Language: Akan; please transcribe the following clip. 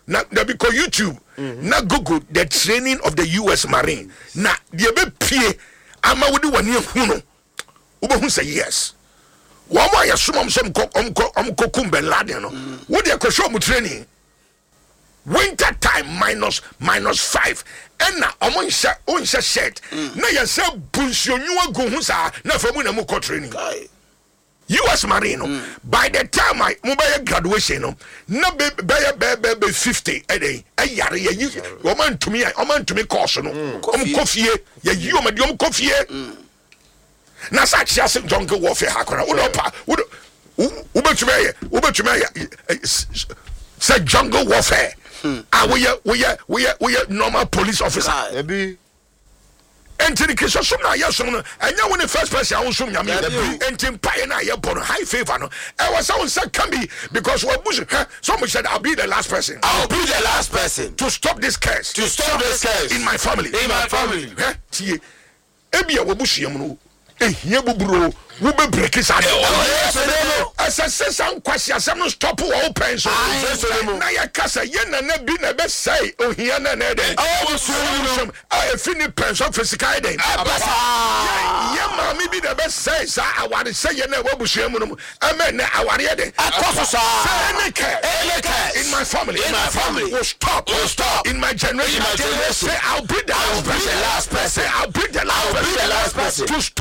na because YouTube na Google the training of the US Marine na de be pie ama wodi wani hu no wo hu say yes wo ma ya sumam sem kum Ben Laden no wo de ko show mu training winter time -5 and on shirt na ya say bunsionyu agu hu sa na famu na mu ko training US Marine by the time I mobile graduation no na be 50 a day ayare ye woman to me course no kofie ye yi o medium kofie na sa chia se jungle warfare hakora wo pa wo betuma say jungle warfare we normal police officer enti the case so na yeso no enya woni first person a won nyame enti mpae na ye born high favor no e was so say can be because we bush someone said I'll be the last person to stop this curse in my family tie ebia we bush yam no ehia buburo wo be break it out assess some questions some stop wo open so na ya kasa ye na bi na be say ohia na den I fini pension physical den ye ma mi bi na be say sa aware say ye na wo busham no amen na aware den akoso in my family will stop in my generation say I'll be the last person to stop